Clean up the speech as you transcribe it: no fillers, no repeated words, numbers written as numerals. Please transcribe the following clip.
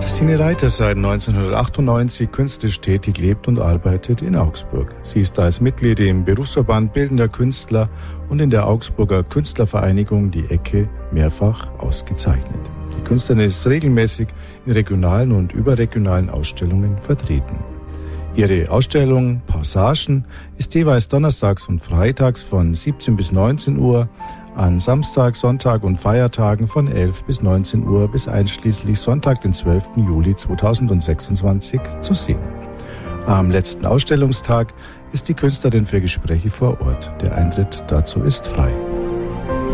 Christine Reiter ist seit 1998 künstlerisch tätig, lebt und arbeitet in Augsburg. Sie ist als Mitglied im Berufsverband Bildender Künstler und in der Augsburger Künstlervereinigung Die Ecke mehrfach ausgezeichnet. Die Künstlerin ist regelmäßig in regionalen und überregionalen Ausstellungen vertreten. Ihre Ausstellung Passagen ist jeweils donnerstags und freitags von 17 bis 19 Uhr, an Samstag, Sonntag und Feiertagen von 11 bis 19 Uhr bis einschließlich Sonntag, den 12. Juli 2026 zu sehen. Am letzten Ausstellungstag ist die Künstlerin für Gespräche vor Ort. Der Eintritt dazu ist frei.